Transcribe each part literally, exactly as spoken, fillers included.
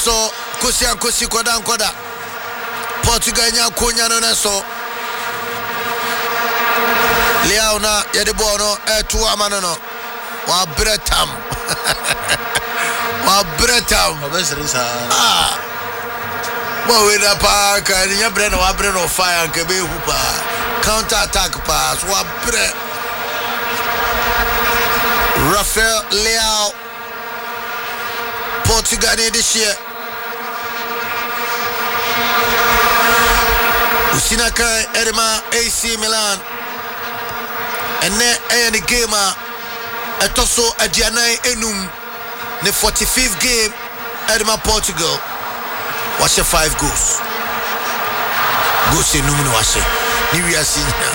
so kosi ankosi koda nkoda Portugal nya konya no so Leao na yede ball no e to amano no wa bretam wa bretam obesrisa ah bo we na pa ka nya bre na wa bre no fire nke be hu pa counter attack pass wa bre Rafael Leao Portugal this year Usina kai Edema A C Milan and then any game a tosso a Gianai Enum the forty-fifth game Edema Portugal was a five goals goals in Numen was it New Year Senior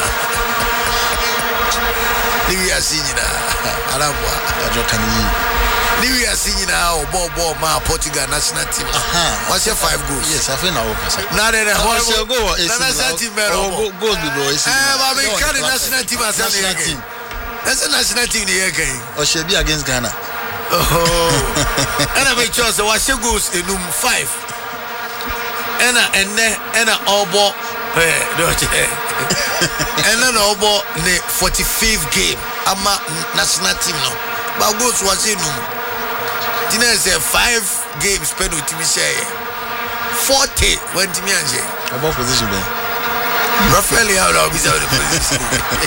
New Year Senior Arabwa Ajokani New Year Senior now ball ball ma Portugal national team was a five goals yes I think now not in a whole goal national team goals goals eh but we can national team as national team that's a national team the year game or should be against Ghana oh and I make choice was a goals in room five and and and all ball eh don't and then all ball the forty-fifth game ama national team no but goals was in room Tina say five games penalty me say forty when to me anje about position be Rafael Leao now be the position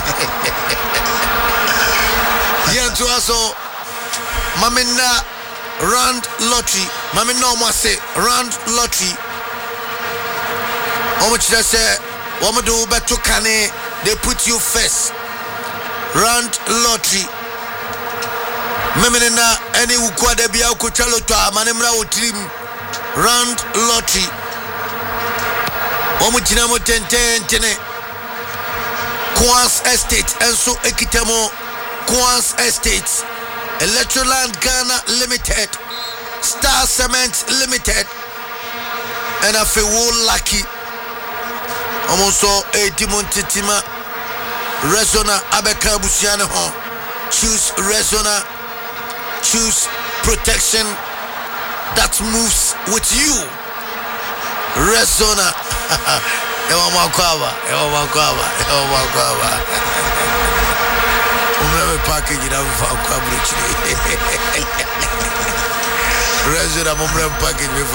yeah to also mamina round lottery mamina mo say round lottery how much that say what do better kane they put you first round lottery Memena any ukwade bia ukuchalo to amanemra utrim round lottery omuchina mo tententene Quans Estate enso ekitamo Quans Estate Electroland Ghana Limited Star Cement Limited and afi wo lucky omoso edimontitima Resona abeka busiane ho choose Resona choose protection that moves with you Resona ewa makwaba ewa makwaba ewa makwaba umeme package na mfa kwa bridge Resona mumre package